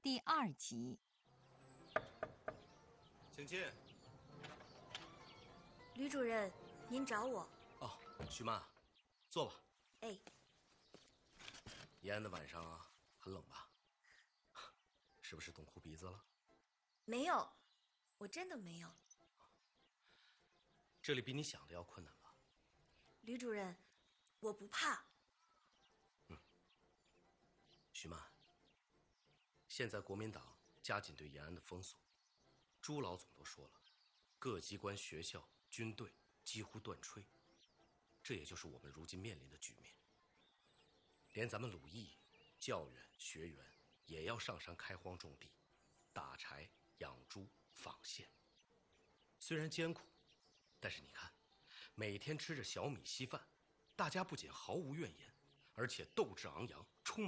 第2集。 请进。 吕主任，您找我？ 哦，徐妈，坐吧。 哎， 延安的晚上啊，很冷吧？是不是冻哭鼻子了？ 没有，我真的没有。 这里比你想的要困难吧？ 吕主任，我不怕。 徐妈，现在国民党加紧对延安的封锁，朱老总都说了，各机关、学校、军队几乎断炊，这也就是我们如今面临的局面。连咱们鲁艺、教员、学员也要上山开荒种地，打柴、养猪、纺线。虽然艰苦，但是你看，每天吃着小米稀饭，大家不仅毫无怨言，而且斗志昂扬，